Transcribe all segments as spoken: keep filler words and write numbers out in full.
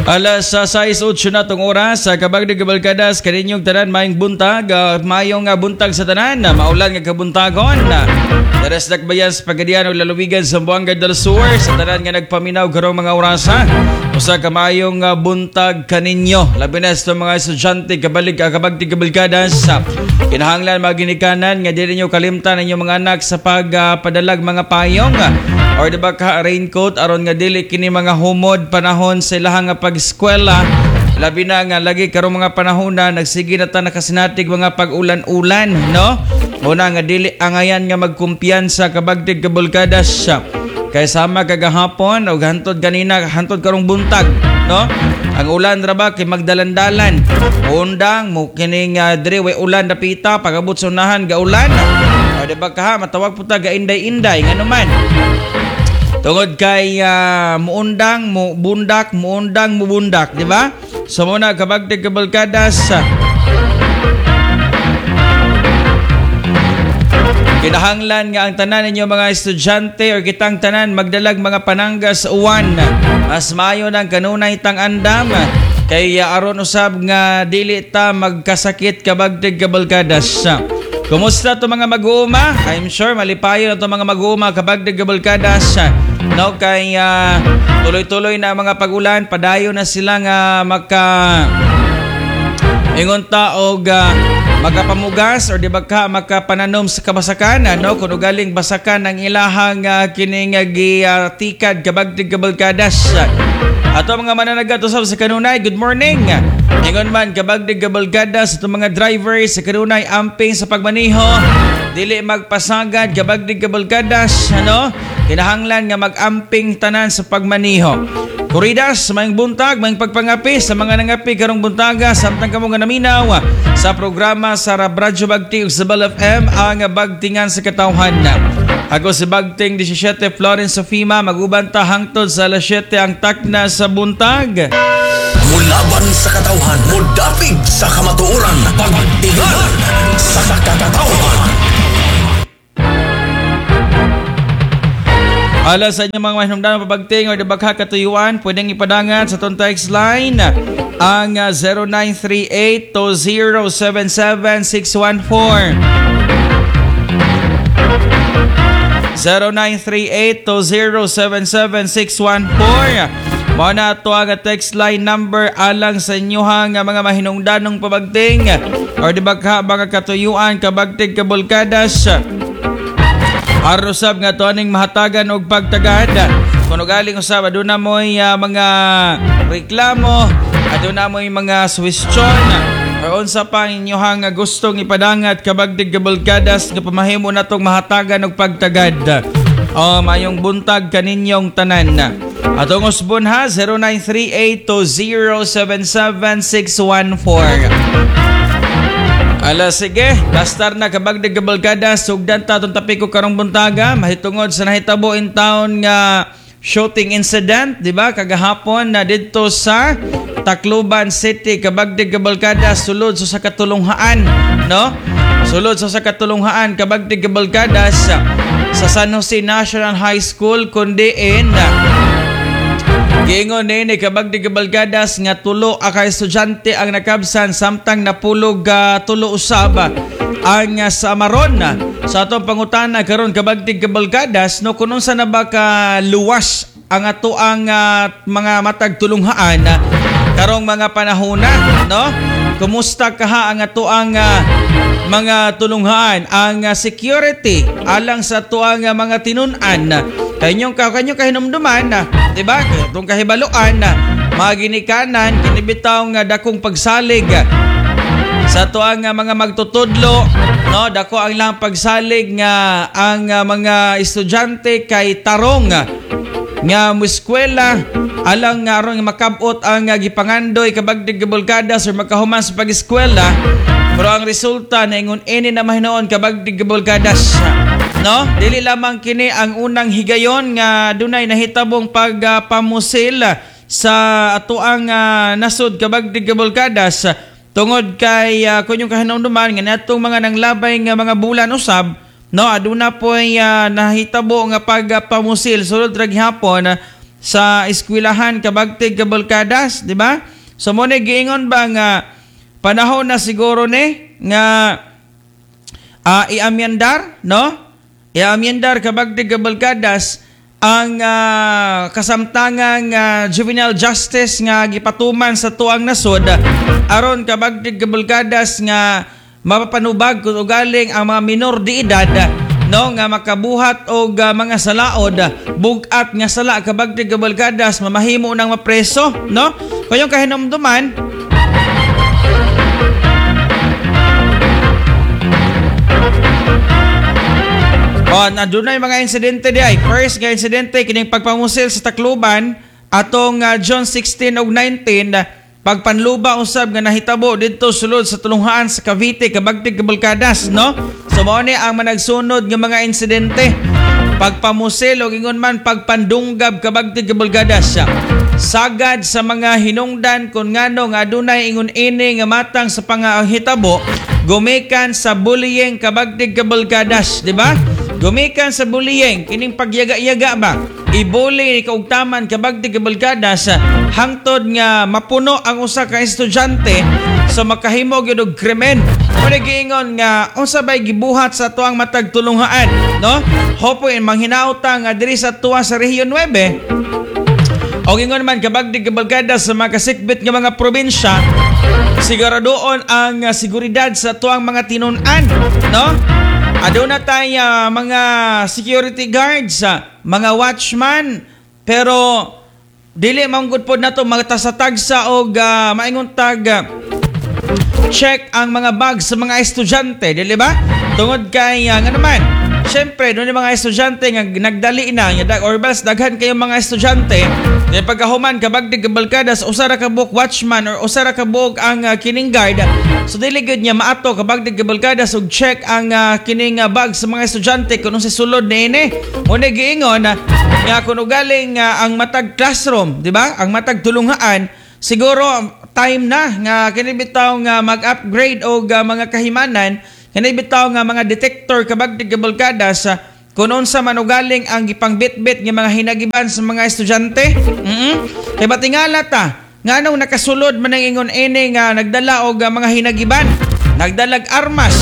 Alas sa sais otso na tong oras sa kabagdi kabalkadas kaninyong tanan maayong buntag, uh, maayong uh, buntag sa tanan, uh, maulan nga kabuntagon. Uh, Daras dakbayan sa Pagadian o lalawigan sa Buanga del Sur sa tanan nga nagpaminaw karong mga orasa. Usa ka maayong uh, buntag kaninyo. Labi na sa mga estudyante kabalik uh, kabagdi kabalkadas. Uh, kinahanglan maginikanan nga dili niyo kalimtan ang inyong mga anak sa pagpadalag uh, mga payong. Uh, or diba ka raincoat aron nga dili kini mga humod panahon sa ilahang nga pag-eskwela. Labi na nga lagi karong mga panahon na nagsige na ta nakasinatig mga pag-ulan-ulan, no? Muna nga dili angayan nga magkumpiyansa kabagdig kabulkadas siya. Kay sama kagahapon o hantod ganina hantod karong buntag, no? Ang ulan ra ba kay magdalan-dalan. Undang mo kining uh, dire way ulan dapita pagabot sa unahan ga ulan. O diba ka matawag puta ga inday-inday ngano man. Tungod kay uh, muundang, mu bundak, muundang, mubundak, di ba? So muna kabagdig kabalkadas. Kinahanglan nga ang tanan ninyo mga estudyante o kitang tanan magdalag mga pananggas uwan. Mas maayo ng kanunay tang andam. Kay uh, aron usab nga dili ta magkasakit kabagdig kabalkadas. Kumusta to mga mag-uuma? I'm sure malipayo na to mga mag-uuma kabagdig kabalkadas. No, kay uh, tuloy-tuloy na mga pag-ulan, padayo na sila nga maka ingon ta og uh, makapamugas or di ba ka makapananom sa kabasakan, no? Kuno galing basakan ang ilahang uh, kining uh, tikad kabagdig kabalkadas. Ato mga mananagat usab sa kanunay, good morning. Ingon man kabagdig kabalkadas sa mga drivers sa kanunay amping sa pagmaniho, dili magpasagad kabagdig kabalkadas, ano? Kinahanglan nga mag-amping tanan sa pagmaniho. Kuridas, mayang buntag, mayang pagpangapi sa mga nangapi karong buntaga samtang kamo nga naminaw sa programa sa Radyo Bagting sa Bal F M ang bagtingan sa katawhan. Ako si Bagting seventeen Florence Sofima, mag-ubanta hangtod sa alas siyete ang takna sa buntag. Mulaban sa katawhan, mudapig sa kamatuoran, pagtingan sa katawhan. Alas sa inyong mga mahinumdaan pabagting o dibagha katuyuan, pwedeng ipadangan sa itong text line ang uh, zero nine three eight two zero seven seven six one four zero nine three eight two zero seven seven six one four. Mao na ito ang text line number alang sa inyohang mga mahinungdanong pabagting o dibagha mga katuyuan kabagting kabulkadas. Arusab nga to aning mahatagan og pagtagad. Kuno galing usab aduna moy uh, mga reklamo, aduna moy mga suwestyon o unsa pa inyohang gustong ipadangat kabagdig kabalkadas nga pamahimo natong mahatagan og pagtagad. O mayong buntag kaninyong tanan. Atong usbon ha zero nine three eight two zero seven seven six one four. Ala sige, lastar na kabagdig kabalkadas sugdan ta atong tapiko karong buntaga mahitungod sa nahitabo in town nga shooting incident, di ba? Kagahapon na didto sa Tacloban City kabagdig kabalkadas sulod sa katulunghaan, no? Sulod sa katulunghaan kabagdig kabalkadas sa San Jose National High School kundi in giingon ni kabagdig kabalkadas nga tulo ka estudyante ang nakabsan samtang napulog uh, tulo usab ang uh, sa Amaron. Sa atong pangutana karon kabagdig kabalkadas no kunon sa na ba ka luwas ang ato ang uh, mga matag tulunghaan uh, karong mga panahona, no? Kumusta kaha ang ato ang uh, mga tulunghaan ang uh, security alang sa ato ang uh, mga tinun-an kanyong kanyong kahinumduman na, di ba? Itong kahibaluan na maginikanan kinibitaw nga dakong pagsalig sa to ang mga magtutudlo, no? Dako ang lang pagsalig nga ang mga estudyante kay tarong nga muskwela alang nga aron makabot ang gipangandoy kabagdig kabalkadas or makahuman sa pag-eskwela, pero ang resulta na ingon ini na mahinoon kabagdig kabalkadas. No, dili lamang kini ang unang higayon nga dunay nahitabong pagpamusil uh, sa atoang uh, nasud kabagdig kabalkadas tungod kay uh, kunyong kahinumduman nga natong mga nanglabay nga mga bulan usab, no, aduna po uh, nahitabo nga pagpamusil sulod ra gihapon uh, sa eskwelahan kabagtig kabalkadas, di ba? So mo ni giingon ba nga panahon na siguro ni nga uh, iamyandar, no? Iamyandar kabagtig kabalkadas ang uh, kasamtangang uh, juvenile justice nga gipatuman sa tuang nasod aron kabagtig kabalkadas nga mapapanubag kung ugaling ang mga minor de edad, no, nga makabuhat og uh, mga salaod, bugat nga sala kabagtig kabalkadas mamahimo nang mapreso, no? Kayong kahinumduman oh, na doon na mga insidente di ay. First nga insidente kining pagpamusil sa Tacloban atong uh, June sixteen ug nineteen, pagpanluba usab nga nahitabo didto sulod sa tulunghaan sa Cavite kabagtig kabalkadas, no? So mao ni ang managsunod nga mga insidente. Pagpamusil o ingon man pagpandunggab kabagtig kabalkadas. Sagad sa mga hinungdan kung ngano nga adunay ingon ini nga matang sa pangahitabo gumikan sa bullying kabagtig kabalkadas, di ba? Gumikan sa bullying, kining pagyaga-yaga ba? I-bully ni kaugtaman kabagtig kabalkadas hangtod nga mapuno ang usa ka estudyante sa makahimo gyud og krimen. Muna giingon nga unsa bay gibuhat sa tuang matag tulunghaan, no? Hopoy manghinautang nga diri sa tuwa sa Rehiyon nine. O gingon man kabagtig kabalkadas sa mga kasikbit nga mga probinsya, siguradoon ang uh, seguridad sa tuang mga tinun-an, no? Aduna tayo uh, mga security guards, uh, mga watchman, pero dili manggod pod nato magtasatagsa og uh, maingon tag uh, check ang mga bag sa mga estudyante, dili ba? Tungod kay uh, nga naman, syempre doon yung mga estudyante nga nagdali na or bas daghan kayo mga estudyante nga pagkahuman kabagdig kabalkadas usa ra ka buok watchman or usa ra ka buok ang uh, kining guard, so dili gud niya maato kabagdig kabalkadas ug check ang uh, kining uh, bag sa mga estudyante kung sa sulod niini. Una giingon uh, nga kung ugaling uh, ang matag classroom, di ba? Ang matag tulunghaan, siguro time na nga kini bitaw nga mag-upgrade og uh, mga kahimanan, kini bitaw nga mga detector kabagdig kabalkadas uh, kung unsa man ugaling ang gipangbitbit nga mga hinagiban sa mga estudyante. Mm-hmm. Kay batingala ta nganong nakasulod man ang ingon ini nga nagdala og uh, mga hinagiban, nagdalag armas,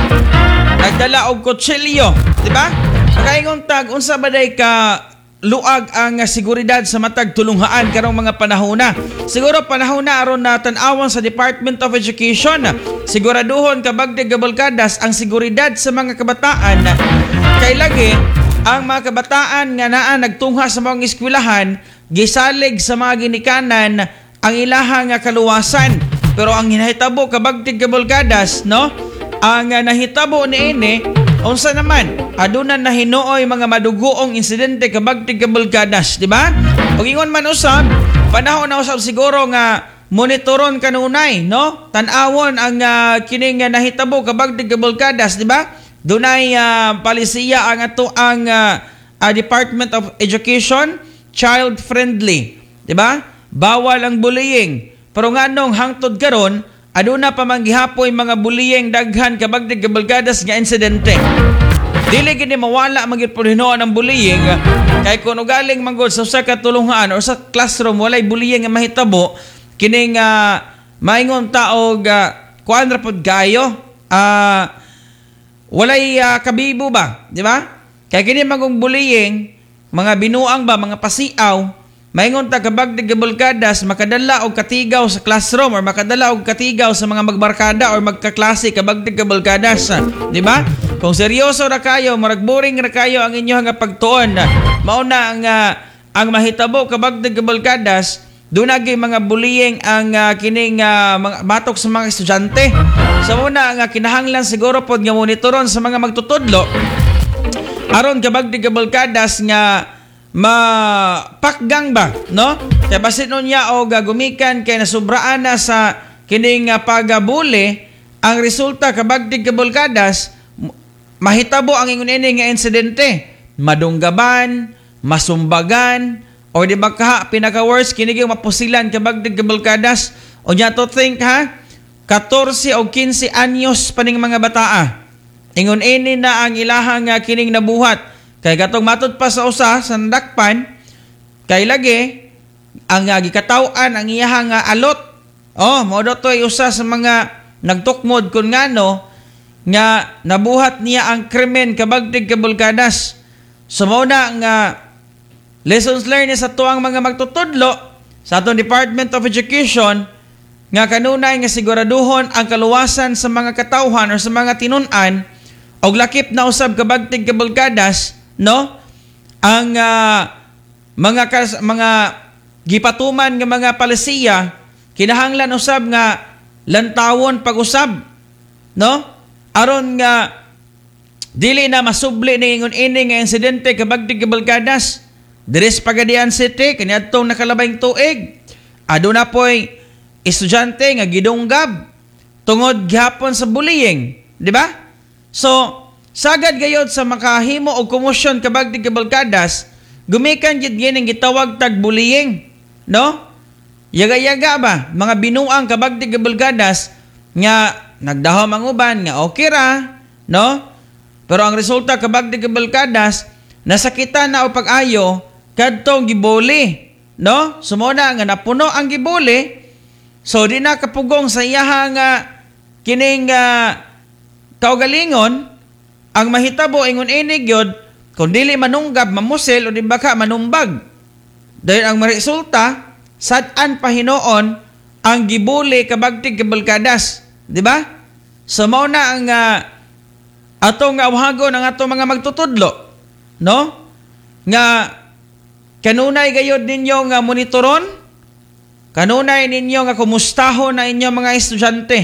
nagdala og kutsilyo, di ba? Nakaingon tag unsa ba day ka luag ang uh, seguridad sa matag tulunghaan karong mga panahona. Siguro panahon na aron na tan-awon sa Department of Education, siguraduhon kabagdig kabalkadas ang seguridad sa mga kabataan. Kay lagi ang mga kabataan nga naa nagtungha sa mga eskwelahan gisalig sa mga ginikanan ang ilahang nga kaluwasan, pero ang hinahitabo kabagtig kabalkadas, no, ang uh, nahitabo niini unsa naman aduna na hinuoy mga madugoong insidente kabagtig kabalkadas, di ba? Ug ingon man usab panahon na usab siguro nga monitoron kanunay, no, tan-awon ang uh, kining uh, nahitabo kabagtig kabalkadas, di ba? Dunay uh, palisiya ang ato ang uh, uh, Department of Education, child friendly, di ba? Bawal ang bullying. Pero nganong hangtod karon aduna pa man gihapoy mga bullying daghan kabagdig kabalkadas nga insidente. Dili gini mawala magyud pod hinuon ang bullying kay kun ugaling manggod sa usa ka tulunghaan o sa classroom walay bullying nga mahitabo kining uh, maingon taog uh, kuan ra pod gayo uh, walay uh, kabibo ba, di ba? Kay kini magong bullying, mga binuang ba, mga pasiaw, maingon ta kabagdig kabalkadas makadala og katigaw sa classroom or makadala og katigaw sa mga magbarkada or magkaklase kabagdig kabalkadas, di ba? Kung seryoso ra kayo, marag boring ra kayo ang inyo nga pagtuon, mao na ang uh, ang mahitabo kabagdig kabalkadas, dunay mga bullying ang uh, kining uh, mga batok sa mga estudyante. Sa una nga kinahanglan siguro pod nga monitoron sa mga magtutudlo aron kabagdig kabalkadas nga mapakgang ba, no? Kaya basit nun niya o gagumikan kay nasubraan na sa kining uh, pagabuli, ang resulta kabagdig kabalkadas mahitabo ang ingon ini nga insidente, madunggaban, masumbagan, o di ba ka pinaka-worst kini gyud mapusilan kabagdig kabalkadas. O nya to think ha, fourteen o fifteen anyos paning mga bataa. Ingon ini na ang ilahang uh, kining nabuhat. Kay katong matud pa sa usa sa nadakpan, Kay lagi ang uh, gikataw-an ang iyahang uh, alot. Oh, mo do toy usa sa mga nagtukmod kun ngano nga nabuhat niya ang krimen kabagtig kabulkadas. So mao na nga lessons learned sa tuang mga magtutudlo sa atong Department of Education nga kanunay nga siguraduhon ang kaluwasan sa mga katawhan o sa mga tinun-an og lakip na usab kabagtig kabulkadas, no? Ang uh, mga kas, mga gipatuman nga mga palisiya kinahanglan usab nga lantawon pag-usab, no? Aron nga dili na masubli ni ingon ini nga insidente kabagtig kabulkadas diri sa Pagadian City kaniadtong nakalabayng tuig. Aduna poy estudyante nga gidunggab tungod gihapon sa bullying, di ba? So, sagad gayod sa makahimo og komosyon kabagtig kabulkadas, gumikan gid gining gitawag tag bullying, no? Yaga-yaga ba mga binuang kabagtig kabulkadas nga nagdahom ang uban nga okay ra, no? Pero ang resulta kabagtig kabulkadas nasakitan na o pag-ayo kadtong gibuli, no? Sumuna nga napuno ang gibuli. So di na kapugong sa iyahang uh, kining uh, kaugalingon ang mahitabo ingon ini gyud kung dili manunggab mamusil o di baka manumbag. Dahil ang resulta sad-an pahinoon ang gibuli kabagtig kabulkadas, di ba? So mao na ang uh, atong awhagon ang atong mga magtutudlo, no? Nga kanunay gayud ninyo nga monitoron, kanunay ninyo nga kumustahon na inyong mga estudyante.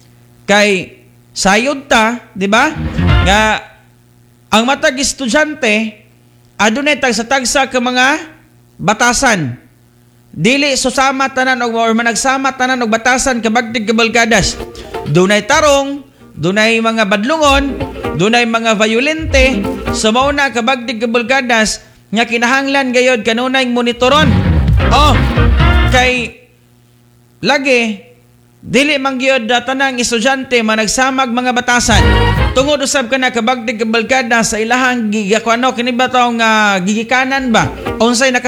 Kay sayod ta, di ba? Nga ang matag estudyante adunay tagsa-tagsa ka mga batasan. Dili susama tanan og or managsama tanan og batasan kabagtig kabulkadas. Dunay tarong, dunay mga badlungon, dunay mga violente, so mao na kabagtig kabulkadas nga kinahanglan gayod kanunay monitoron. Oh, kay lagi dili man gyud tanang estudyante managsamag mga batasan tungod usab kana kabagtig kabulkadas sa ilahang gigakuano kini ba taong uh, gigikanan ba unsay naka